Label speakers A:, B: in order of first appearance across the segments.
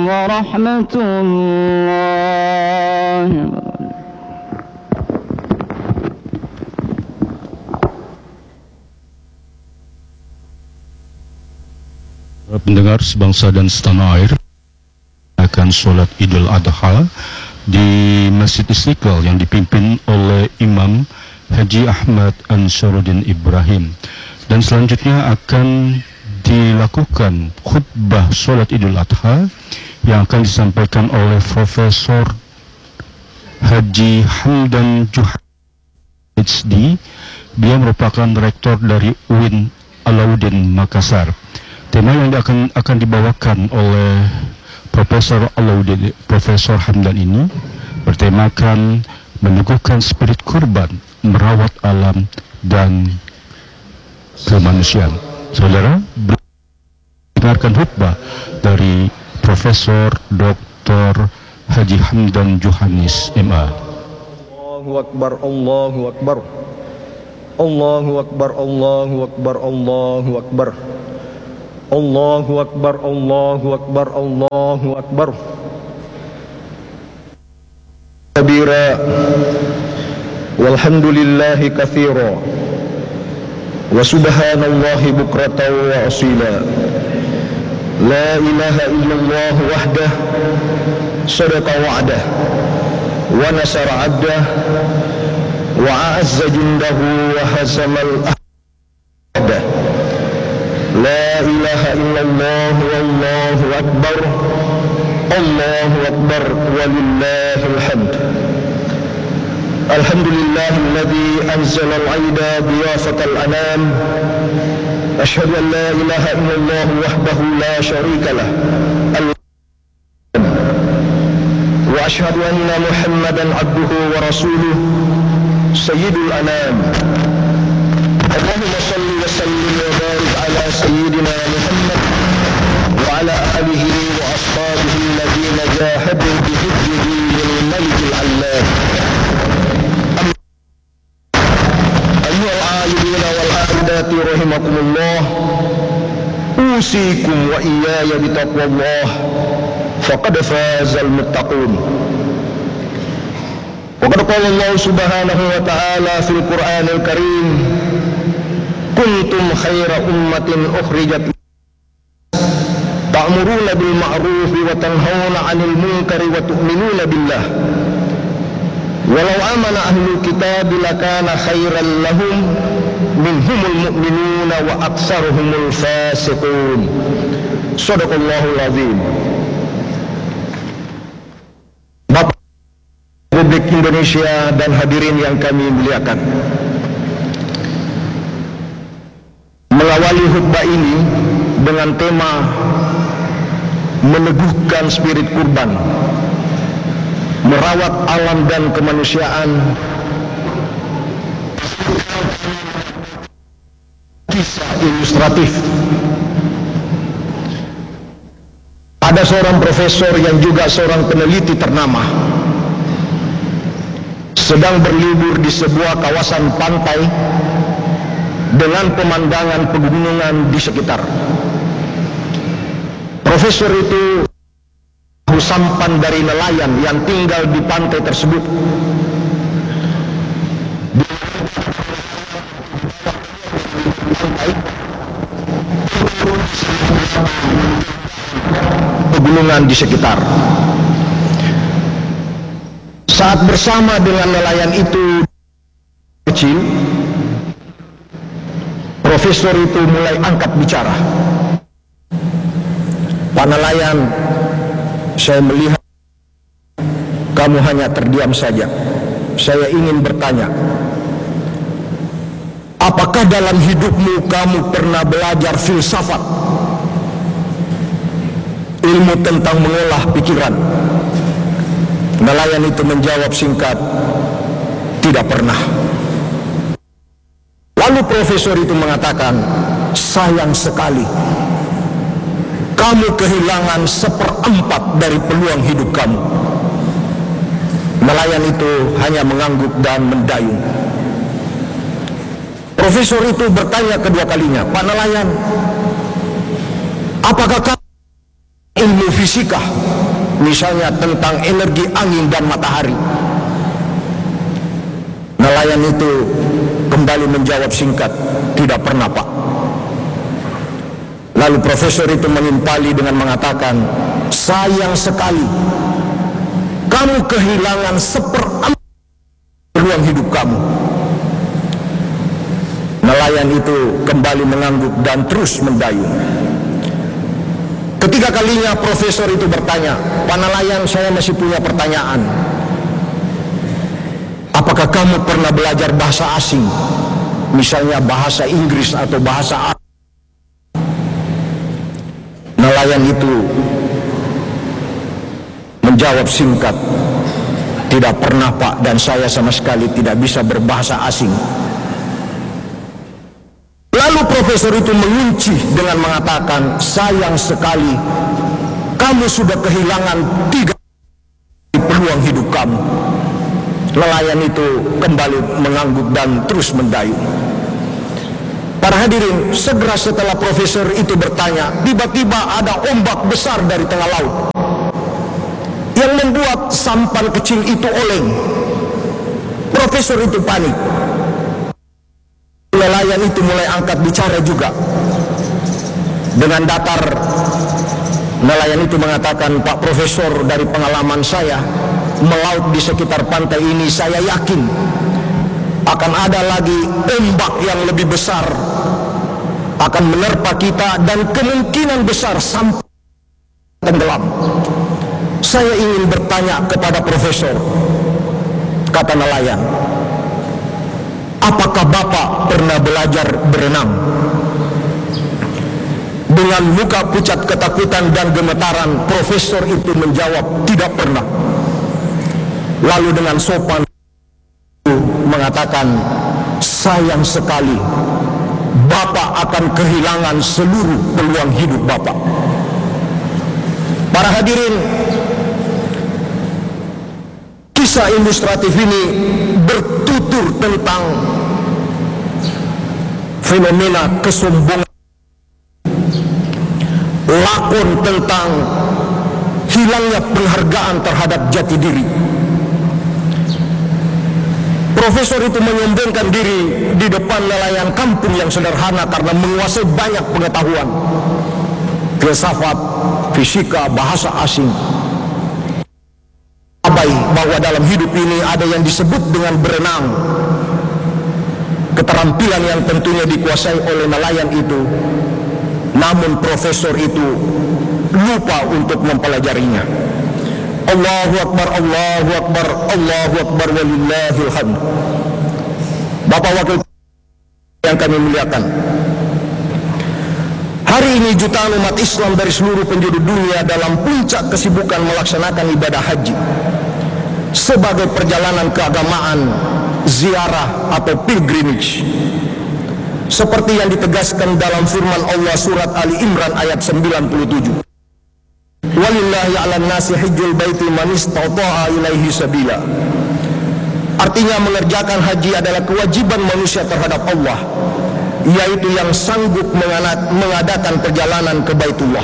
A: ورحمة الله.
B: Pendengar sebangsa dan setanah air, akan sholat Idul Adha di Masjid Istiqlal yang dipimpin oleh Imam Haji Ahmad Ansharuddin Ibrahim, dan selanjutnya akan dilakukan khutbah sholat Idul Adha yang akan disampaikan oleh Profesor Haji Hamdan Juhani PhD. Dia merupakan rektor dari UIN Alauddin Makassar. Tema yang akan dibawakan oleh Profesor Alauddin, Profesor Hamdan ini bertemakan meneguhkan spirit kurban, merawat alam dan kemanusiaan. Saudara, dengarkan khutbah dari Profesor Dr. Haji Hamdan Juhanis MA.
C: Allahu Akbar, Allahu Akbar, Allahu Akbar, Allahu Akbar, Allahu Akbar, Allahu Akbar, Allahu Akbar, Allahu Akbar. Kabira, walhamdulillahi katsira, wa subhanallahi bukratan wa asila. La ilaha illallah wahdah, sadaqa wa'dah, wa nasara 'abdah, wa a'azza jundahu wa hazamal ahdah. La ilaha illallah wallahu akbar, Allahu akbar walillahil hamd. Alhamdulillahilladzi anzala al-'aida biyafatal anam. Asyhadu an la ilaha illallah wahdahu la syarika lah. Wa asyhadu anna Muhammadan 'abduhu wa rasuluh sayyidul anam. Allahumma shalli wa sallim wa barik ala sayyidina Muhammad wa ala alihi wa ashabihi alladhina jahadu bi hubbihi lil malikil 'allam. Ayyuhal 'aibina wal 'aidati rahimakumullah, usikum wa iyaya bi taqwallah, faqad fazal muttaqun. Wa qad qala Allah subhanahu wa ta'ala fil Qur'anil Karim, kuntum khaira ummatin ukhrijat ta'muruna bil ma'ruf wa tanhauna 'anil munkari wa tu'minuna billah. Walau amana ahlul kitab lakana khairan lahum minhumul mu'minuna wa aktsaruhumul fasiqun. Shadaqallahul azim. Bapak Republik Indonesia dan hadirin yang kami muliakan, mengawali khutbah ini dengan tema meneguhkan spirit kurban, merawat alam dan kemanusiaan. Kisah ilustratif. Ada seorang profesor yang juga seorang peneliti ternama sedang berlibur di sebuah kawasan pantai dengan pemandangan pegunungan di sekitar. Profesor itu sampan dari nelayan yang tinggal di pantai tersebut. Pegunungan di sekitar. Saat bersama dengan nelayan itu kecil, profesor itu mulai angkat bicara. Pak nelayan, saya melihat kamu hanya terdiam saja. Saya ingin bertanya, apakah dalam hidupmu kamu pernah belajar filsafat, ilmu tentang mengolah pikiran? Nelayan itu menjawab singkat, tidak pernah. Lalu profesor itu mengatakan, sayang sekali, kamu kehilangan 1/4 dari peluang hidup kamu. Nelayan itu hanya mengangguk dan mendayung. Profesor itu bertanya kedua kalinya, Pak nelayan, apakah kamu ilmu fisika? misalnya tentang energi angin dan matahari. Nelayan itu kembali menjawab singkat, tidak pernah Pak. Lalu profesor itu menimpali dengan mengatakan, sayang sekali, kamu kehilangan seperempat peluang hidup kamu. Nelayan itu kembali mengangguk dan terus mendayung. Ketiga kalinya profesor itu bertanya, Pak nelayan, saya masih punya pertanyaan. Apakah kamu pernah belajar bahasa asing? Misalnya bahasa Inggris atau bahasa Arab? Nelayan itu menjawab singkat, tidak pernah Pak, dan saya sama sekali tidak bisa berbahasa asing. Lalu profesor itu mengunci dengan mengatakan, sayang sekali, kamu sudah kehilangan 3 peluang hidup kamu. Nelayan itu kembali mengangguk dan terus mendayung. Para hadirin, segera setelah profesor itu bertanya, tiba-tiba ada ombak besar dari tengah laut yang membuat sampan kecil itu oleng. Profesor itu panik. Nelayan itu mulai angkat bicara juga. Dengan datar, nelayan itu mengatakan, Pak Profesor, dari pengalaman saya melaut di sekitar pantai ini, saya yakin akan ada lagi ombak yang lebih besar akan menerpa kita dan kemungkinan besar sampai tenggelam. Saya ingin bertanya kepada Profesor, kata nelayan, apakah Bapak pernah belajar berenang? Dengan muka pucat ketakutan dan gemetaran, profesor itu menjawab, tidak pernah. Lalu dengan sopan mengatakan, sayang sekali, Bapak akan kehilangan seluruh peluang hidup Bapak. Para hadirin, kisah ilustratif ini bertutur tentang fenomena kesombongan, lakon tentang hilangnya penghargaan terhadap jati diri. Profesor itu menyombongkan diri di depan nelayan kampung yang sederhana karena menguasai banyak pengetahuan, filsafat, fisika, bahasa asing. Abai bahwa dalam hidup ini ada yang disebut dengan berenang, keterampilan yang tentunya dikuasai oleh nelayan itu. Namun profesor itu lupa untuk mempelajarinya. Allahu Akbar, Allahu Akbar, Allahu Akbar, walillahil hamd. Bapak Wakil yang kami muliakan, hari ini jutaan umat Islam dari seluruh penjuru dunia dalam puncak kesibukan melaksanakan ibadah haji sebagai perjalanan keagamaan, ziarah atau pilgrimage, seperti yang ditegaskan dalam firman Allah surat Ali Imran ayat 97. Walillahi 'alan nasi hajjul baiti man istata'a ilaihi sabila. Artinya mengerjakan haji adalah kewajiban manusia terhadap Allah, yaitu yang sanggup mengadakan perjalanan ke Baitullah.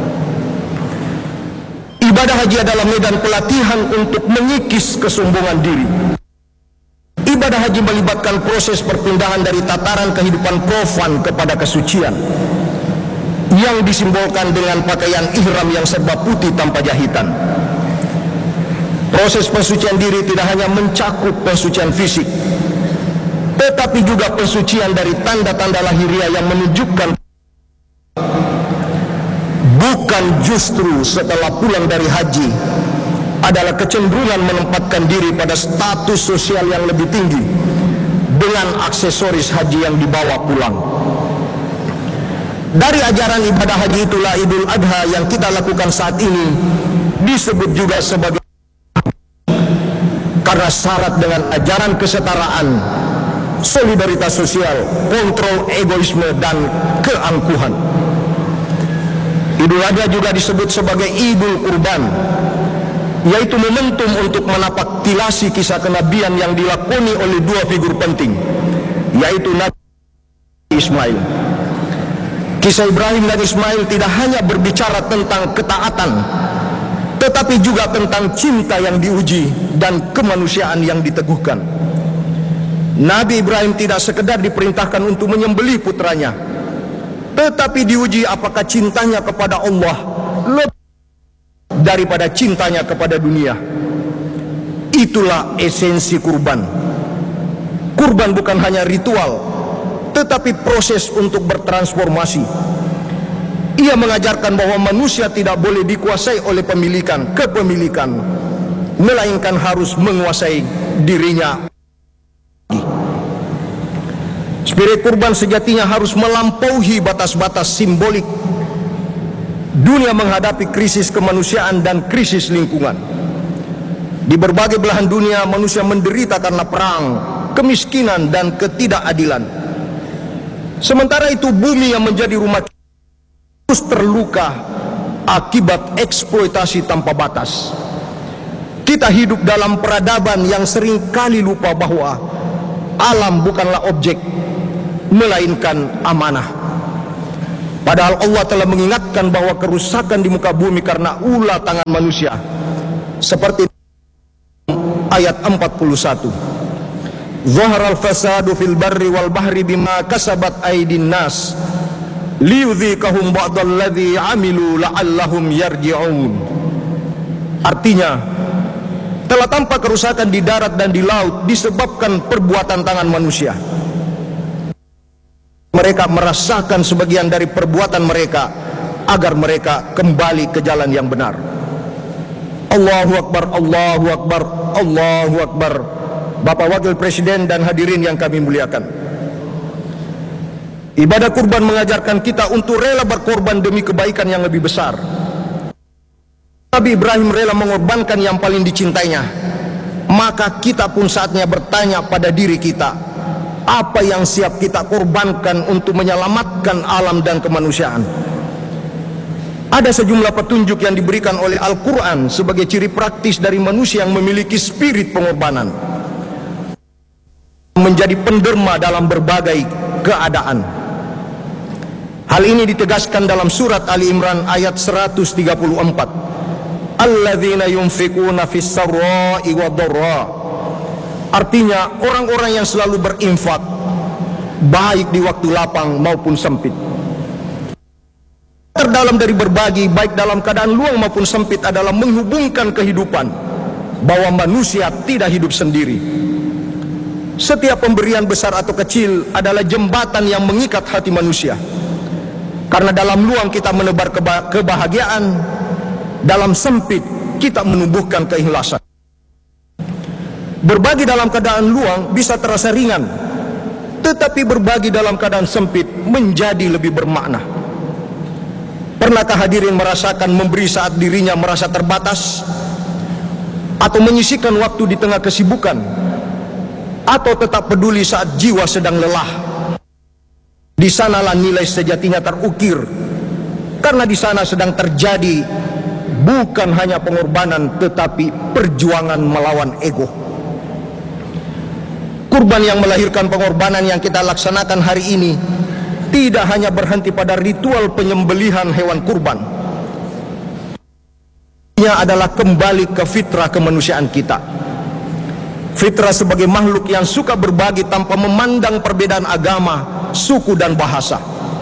C: Ibadah haji adalah medan pelatihan untuk mengikis kesombongan diri. Ibadah haji melibatkan proses perpindahan dari tataran kehidupan profan kepada kesucian, yang disimbolkan dengan pakaian ihram yang serba putih tanpa jahitan. Proses pensucian diri tidak hanya mencakup pensucian fisik, tetapi juga pensucian dari tanda-tanda lahiriah yang menunjukkan bukan justru setelah pulang dari haji adalah kecenderungan menempatkan diri pada status sosial yang lebih tinggi dengan aksesoris haji yang dibawa pulang. Dari ajaran ibadah haji itulah Idul Adha yang kita lakukan saat ini disebut juga sebagai, karena syarat dengan ajaran kesetaraan, solidaritas sosial, kontrol egoisme dan keangkuhan. Idul Adha juga disebut sebagai Idul Kurban, yaitu momentum untuk menapaktilasi kisah kenabian yang dilakoni oleh dua figur penting, yaitu Nabi Ismail. Kisah Ibrahim dan Ismail tidak hanya berbicara tentang ketaatan, tetapi juga tentang cinta yang diuji dan kemanusiaan yang diteguhkan. Nabi Ibrahim tidak sekedar diperintahkan untuk menyembelih putranya, tetapi diuji apakah cintanya kepada Allah lebih daripada cintanya kepada dunia. Itulah esensi kurban. Kurban bukan hanya ritual, tetapi proses untuk bertransformasi. Ia mengajarkan bahwa manusia tidak boleh dikuasai oleh kepemilikan, melainkan harus menguasai dirinya. Spirit kurban sejatinya harus melampaui batas-batas simbolik. Dunia menghadapi krisis kemanusiaan dan krisis lingkungan. Di berbagai belahan dunia manusia menderita karena perang, kemiskinan dan ketidakadilan. Sementara itu bumi yang menjadi rumah terus terluka akibat eksploitasi tanpa batas. Kita hidup dalam peradaban yang sering kali lupa bahwa alam bukanlah objek, melainkan amanah. Padahal Allah telah mengingatkan bahwa kerusakan di muka bumi karena ulah tangan manusia, seperti ayat 41. Zaharal fasadu fil barri wal bahri bima kasabat aydin nas liyudhikahum ba'dalladzi amilu la'allahum yarji'un. Artinya, telah tampak kerusakan di darat dan di laut disebabkan perbuatan tangan manusia. Mereka merasakan sebagian dari perbuatan mereka agar mereka kembali ke jalan yang benar. Allahu Akbar, Allahu Akbar, Allahu Akbar. Bapak Wakil Presiden dan hadirin yang kami muliakan, ibadah kurban mengajarkan kita untuk rela berkorban demi kebaikan yang lebih besar. Nabi Ibrahim rela mengorbankan yang paling dicintainya. Maka kita pun saatnya bertanya pada diri kita, apa yang siap kita korbankan untuk menyelamatkan alam dan kemanusiaan? Ada sejumlah petunjuk yang diberikan oleh Al-Quran sebagai ciri praktis dari manusia yang memiliki spirit pengorbanan, menjadi penderma dalam berbagai keadaan. Hal ini ditegaskan dalam surat Ali Imran ayat 134. Alladzina yunfikuna fis sarra'i wad-dharra. Artinya orang-orang yang selalu berinfak, baik di waktu lapang maupun sempit. Terdalam dari berbagi, baik dalam keadaan luang maupun sempit, adalah menghubungkan kehidupan, bahwa manusia tidak hidup sendiri. Setiap pemberian besar atau kecil adalah jembatan yang mengikat hati manusia. Karena dalam luang kita menebar kebahagiaan, dalam sempit kita menumbuhkan keikhlasan. Berbagi dalam keadaan luang bisa terasa ringan, tetapi berbagi dalam keadaan sempit menjadi lebih bermakna. Pernahkah hadirin merasakan memberi saat dirinya merasa terbatas, atau menyisihkan waktu di tengah kesibukan, atau tetap peduli saat jiwa sedang lelah? Di sanalah nilai sejatinya terukir, karena di sana sedang terjadi bukan hanya pengorbanan, tetapi perjuangan melawan ego. Kurban yang melahirkan pengorbanan yang kita laksanakan hari ini tidak hanya berhenti pada ritual penyembelihan hewan kurban. Ia adalah kembali ke fitrah kemanusiaan kita. Fitrah sebagai makhluk yang suka berbagi tanpa memandang perbedaan agama, suku dan bahasa.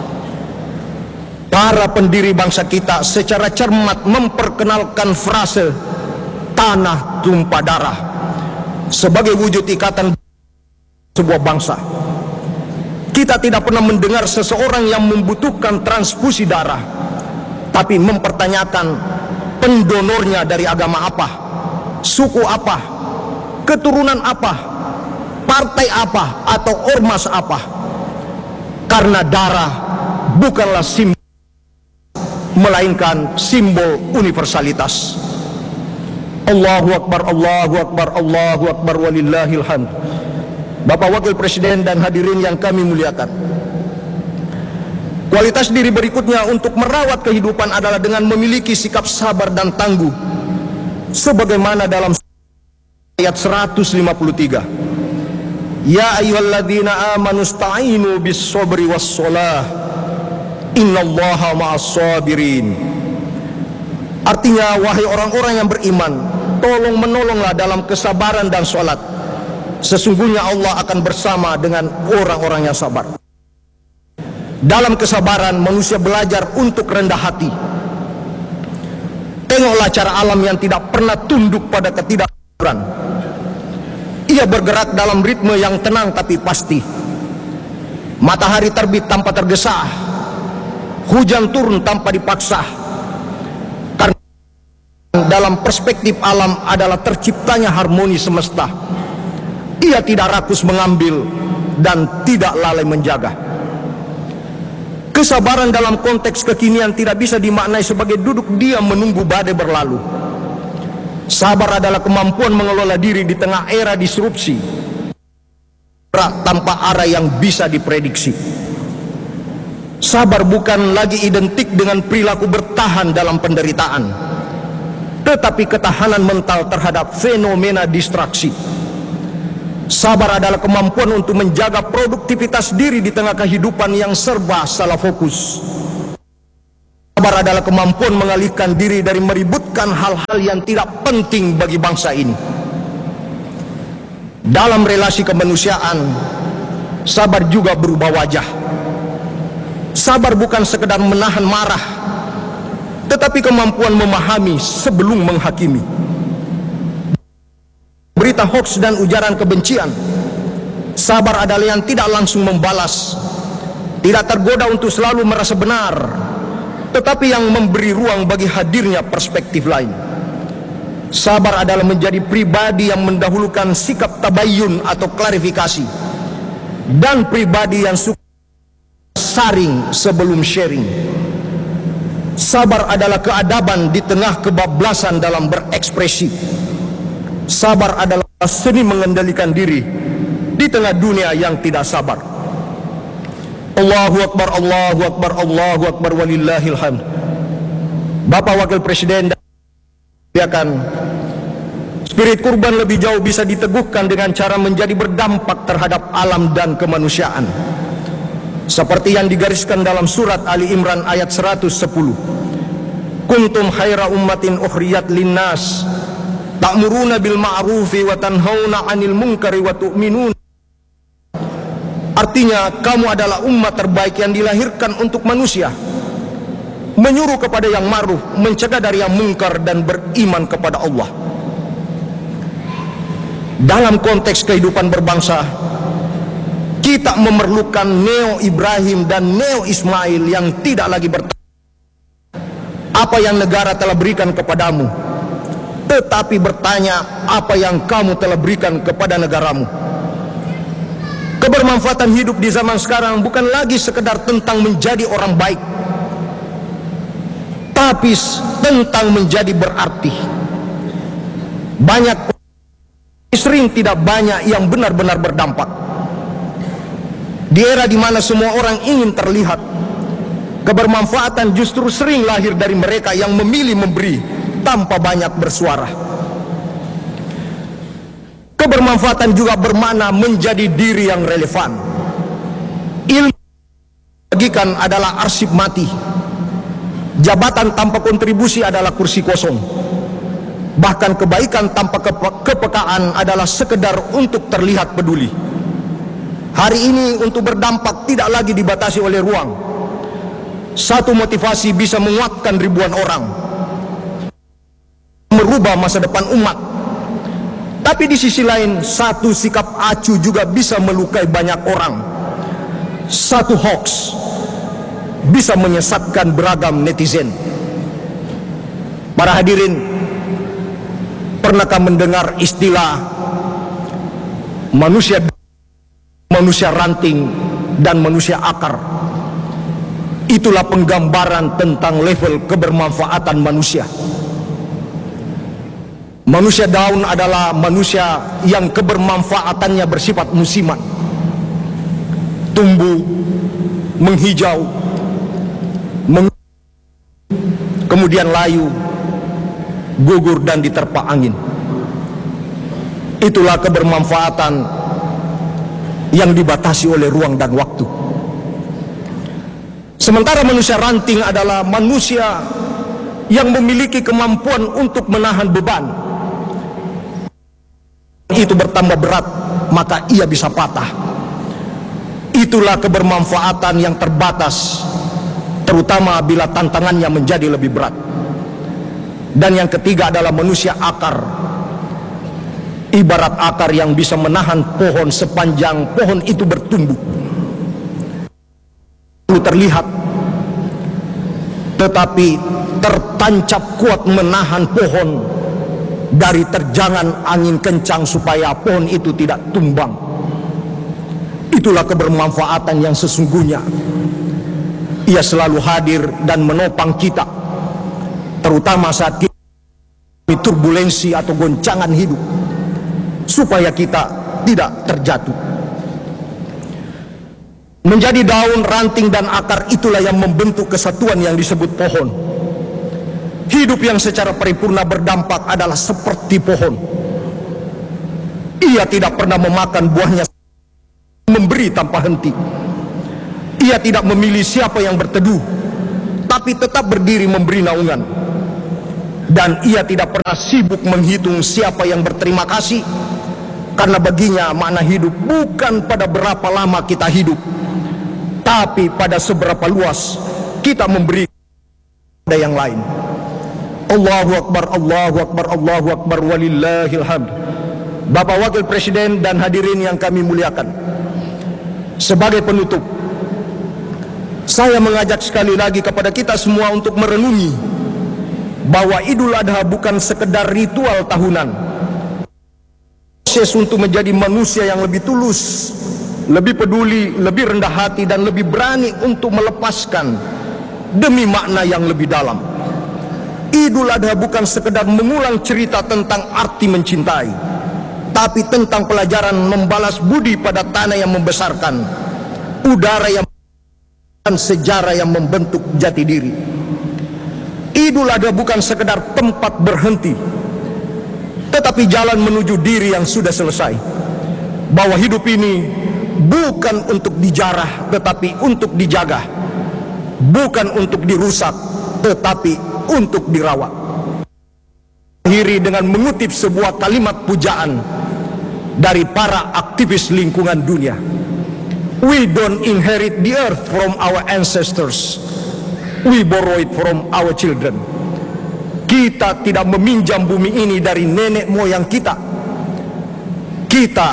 C: Para pendiri bangsa kita secara cermat memperkenalkan frase tanah tumpah darah sebagai wujud ikatan sebuah bangsa. Kita tidak pernah mendengar seseorang yang membutuhkan transfusi darah, tapi mempertanyakan pendonornya dari agama apa, suku apa, keturunan apa, partai apa, atau ormas apa. Karena darah bukanlah simbol, melainkan simbol universalitas. Allahu Akbar, Allahu Akbar, Allahu Akbar, walillahil hamd. Bapak Wakil Presiden dan hadirin yang kami muliakan, kualitas diri berikutnya untuk merawat kehidupan adalah dengan memiliki sikap sabar dan tangguh, sebagaimana dalam ayat 153. Ya ayyuhalladzina amanu ista'inu bis sabri was salah innallaha ma'as sabirin. Artinya, wahai orang-orang yang beriman, tolong menolonglah dalam kesabaran dan sholat. Sesungguhnya Allah akan bersama dengan orang-orang yang sabar. Dalam kesabaran, manusia belajar untuk rendah hati. Tengoklah cara alam yang tidak pernah tunduk pada ketidakaturan. Ia bergerak dalam ritme yang tenang tapi pasti. Matahari terbit tanpa tergesa, hujan turun tanpa dipaksa. Karena dalam perspektif alam adalah terciptanya harmoni semesta. Ia tidak rakus mengambil dan tidak lalai menjaga. Kesabaran dalam konteks kekinian tidak bisa dimaknai sebagai duduk diam menunggu badai berlalu. Sabar adalah kemampuan mengelola diri di tengah era disrupsi, tanpa arah yang bisa diprediksi. Sabar bukan lagi identik dengan perilaku bertahan dalam penderitaan, tetapi ketahanan mental terhadap fenomena distraksi. Sabar adalah kemampuan untuk menjaga produktivitas diri di tengah kehidupan yang serba salah fokus. Sabar adalah kemampuan mengalihkan diri dari meributkan hal-hal yang tidak penting bagi bangsa ini. Dalam relasi kemanusiaan, sabar juga berubah wajah. Sabar bukan sekedar menahan marah, tetapi kemampuan memahami sebelum menghakimi. Berita hoaks dan ujaran kebencian, sabar adalah yang tidak langsung membalas, tidak tergoda untuk selalu merasa benar, tetapi yang memberi ruang bagi hadirnya perspektif lain. Sabar adalah menjadi pribadi yang mendahulukan sikap tabayun atau klarifikasi, dan pribadi yang suka saring sebelum sharing. Sabar adalah keadaban di tengah kebablasan dalam berekspresi. Sabar adalah seni mengendalikan diri di tengah dunia yang tidak sabar. Allahu Akbar, Allahu Akbar, Allahu Akbar, walillahil hamd. Bapak Wakil Presiden, spirit kurban lebih jauh bisa diteguhkan dengan cara menjadi berdampak terhadap alam dan kemanusiaan, seperti yang digariskan dalam surat Ali Imran ayat 110. Kuntum khaira ummatin ukhriyat linnas ta'muruna bil ma'rufi wa tanhauna 'anil munkari wa tu'minun. Artinya, kamu adalah umat terbaik yang dilahirkan untuk manusia, menyuruh kepada yang ma'ruf, mencegah dari yang mungkar, dan beriman kepada Allah. Dalam konteks kehidupan berbangsa, kita memerlukan Neo Ibrahim dan Neo Ismail yang tidak lagi bertanya apa yang negara telah berikan kepadamu, tetapi bertanya apa yang kamu telah berikan kepada negaramu. Kebermanfaatan hidup di zaman sekarang bukan lagi sekedar tentang menjadi orang baik, tapi tentang menjadi berarti. Banyak sering tidak banyak yang benar-benar berdampak. Di era di mana semua orang ingin terlihat, kebermanfaatan justru sering lahir dari mereka yang memilih memberi tanpa banyak bersuara. Kebermanfaatan juga bermakna menjadi diri yang relevan. Ilmu bagikan adalah arsip mati. Jabatan tanpa kontribusi adalah kursi kosong. Bahkan kebaikan tanpa kepekaan adalah sekedar untuk terlihat peduli. Hari ini untuk berdampak tidak lagi dibatasi oleh ruang. Satu motivasi bisa menguatkan ribuan orang, merubah masa depan umat. Tapi di sisi lain, satu sikap acuh juga bisa melukai banyak orang. Satu hoax bisa menyesatkan beragam netizen. Para hadirin, pernahkah mendengar istilah manusia ranting dan manusia akar? Itulah penggambaran tentang level kebermanfaatan manusia. Manusia daun adalah manusia yang kebermanfaatannya bersifat musiman, tumbuh, menghijau, kemudian layu, gugur dan diterpa angin. Itulah kebermanfaatan yang dibatasi oleh ruang dan waktu. Sementara manusia ranting adalah manusia yang memiliki kemampuan untuk menahan beban itu bertambah berat, maka ia bisa patah. Itulah kebermanfaatan yang terbatas, terutama bila tantangannya menjadi lebih berat. Dan yang ketiga adalah manusia akar. Ibarat akar yang bisa menahan pohon sepanjang pohon itu bertumbuh. Itu terlihat, tetapi tertancap kuat menahan pohon dari terjangan angin kencang supaya pohon itu tidak tumbang. Itulah kebermanfaatan yang sesungguhnya. Ia selalu hadir dan menopang kita, terutama saat kita turbulensi atau goncangan hidup, supaya kita tidak terjatuh. Menjadi daun, ranting, dan akar itulah yang membentuk kesatuan yang disebut pohon. Hidup yang secara paripurna berdampak adalah seperti pohon. Ia tidak pernah memakan buahnya, memberi tanpa henti. Ia tidak memilih siapa yang berteduh, tapi tetap berdiri memberi naungan. Dan ia tidak pernah sibuk menghitung siapa yang berterima kasih, karena baginya makna hidup bukan pada berapa lama kita hidup, tapi pada seberapa luas kita memberi pada yang lain. Allahu Akbar, Allahu Akbar, Allahu Akbar, walillahil hamd. Bapak Wakil Presiden dan hadirin yang kami muliakan, sebagai penutup, saya mengajak sekali lagi kepada kita semua untuk merenungi bahwa Idul Adha bukan sekedar ritual tahunan. Proses untuk menjadi manusia yang lebih tulus, lebih peduli, lebih rendah hati, dan lebih berani untuk melepaskan demi makna yang lebih dalam. Idul Adha bukan sekedar mengulang cerita tentang arti mencintai, tapi tentang pelajaran membalas budi pada tanah yang membesarkan, udara yang dan sejarah yang membentuk jati diri. Idul Adha bukan sekedar tempat berhenti, tetapi jalan menuju diri yang sudah selesai. Bahwa hidup ini bukan untuk dijarah, tetapi untuk dijaga. Bukan untuk dirusak, tetapi untuk dirawat. Akhiri dengan mengutip sebuah kalimat pujaan dari para aktivis lingkungan dunia. We don't inherit the earth from our ancestors, we borrow it from our children. Kita tidak meminjam bumi ini dari nenek moyang kita. Kita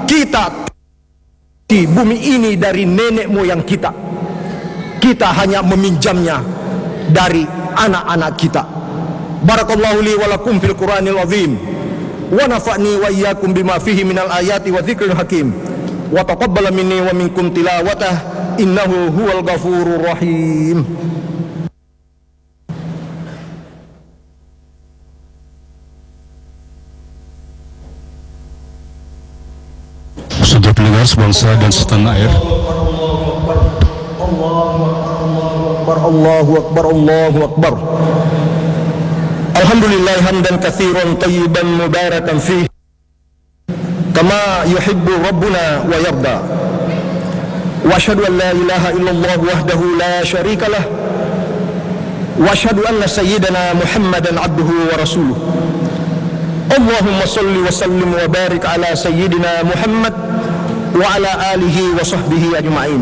C: di bumi ini dari nenek moyang kita. Kita hanya meminjamnya dari anak-anak kita. Barakallahu li wa lakum fil Qur'anil azim, wa nafa'ni wa iyyakum bima fihi minal ayati wa dzikril hakim, wa taqabbala minni wa minkum tilawatah, innahu huwal ghafurur rahim.
B: Saudara pendengar sebangsa dan setanah air,
C: Allahu Akbar, Allahu Akbar. Alhamdulillah hamdan katsiran tayyiban mubarakan fihi kama yuhibbu rabbuna wa yarda. Wa asyhadu an la ilaha illallah wahdahu la syarika lah. Wa asyhadu anna sayyidana Muhammadan abduhu wa rasuluh. Allahumma salli wa sallim wa barik ala sayyidina Muhammad wa ala alihi wa sahbihi ajma'in.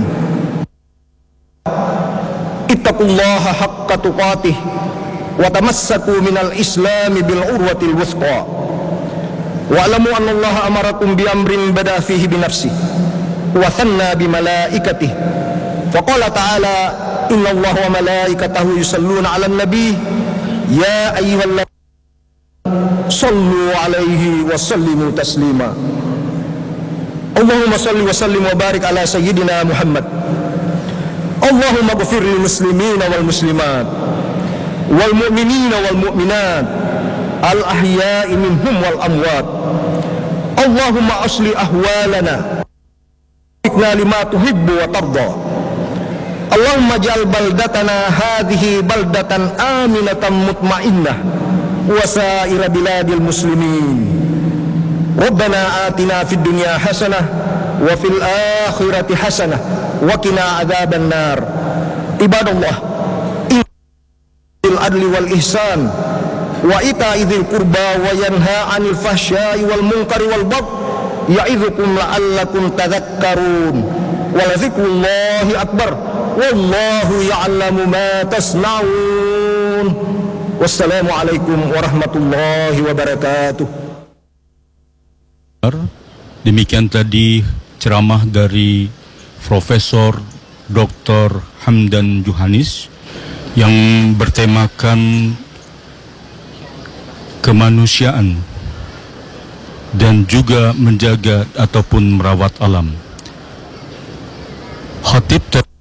C: Ittaqullaha haqqa tuqatih wa tamassaku minal islami bil urwatil wuthqa. Wa'lamu anna Allah amarakum bi amrin bada fihi bi nafsihi wa thanna bi malaikatihi. Faqala ta'ala inna Allah wa malaikatahu yusalluna 'alan nabi ya ayyuhalladzina sallu 'alaihi wa sallimu taslima. Allahumma salli wa sallim wa barik ala sayyidina Muhammad. Allahumma ighfir lil muslimina wal muslimat wal mu'minina wal mu'minat al ahya'i minhum wal amwat. Allahumma asli ahwalana ikna lima tuhibbu wa tarda. Allahumma ja'al baldatana hadhihi baldatan aminatan mutmainnah wa sa'ira biladil muslimin. Rabbana atina fid dunya hasanah wa fil akhirati hasanah wa qina adzaban nar. Ibadallah, bil adli wal ihsan wa ita'i dzil qurba wa yanha 'anil fahsya'i wal munkari wal baghi ya'idzukum la'allakum tadhakkarun wa lazikrullahi akbar wallahu ya'lamu ma tasna'un. Wassalamualaikum warahmatullahi wabarakatuh.
B: Demikian tadi ceramah dari Profesor Dr. Hamdan Johanis yang bertemakan kemanusiaan dan juga menjaga ataupun merawat alam. Khatib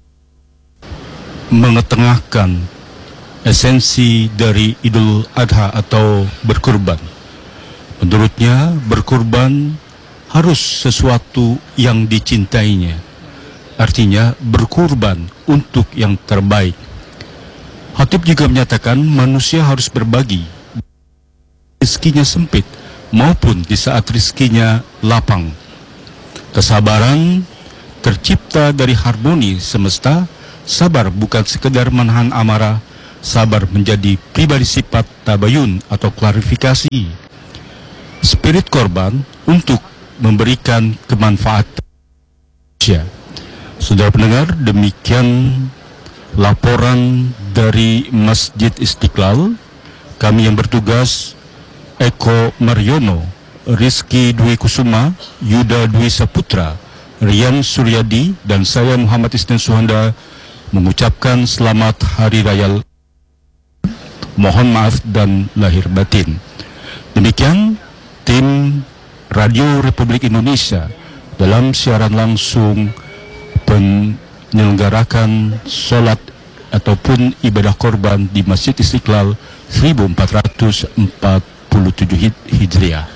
B: mengetengahkan esensi dari Idul Adha atau berkurban. Menurutnya, berkurban harus sesuatu yang dicintainya. Artinya, berkurban untuk yang terbaik. Khatib juga menyatakan manusia harus berbagi. Rezekinya sempit maupun di saat rezekinya lapang. Kesabaran tercipta dari harmoni semesta. Sabar bukan sekedar menahan amarah. Sabar menjadi pribadi sifat tabayun atau klarifikasi. Spirit korban untuk memberikan kemanfaatan. Saudara pendengar, demikian laporan dari Masjid Istiqlal. Kami yang bertugas, Eko Mariono, Rizky Dwi Kusuma, Yuda Dwi Saputra, Rian Suryadi, dan saya Muhammad Isnan Suhanda mengucapkan selamat Hari Raya. Mohon maaf dan lahir batin. Demikian tim Radio Republik Indonesia dalam siaran langsung menyelenggarakan sholat ataupun ibadah korban di Masjid Istiqlal 1447 Hijriah.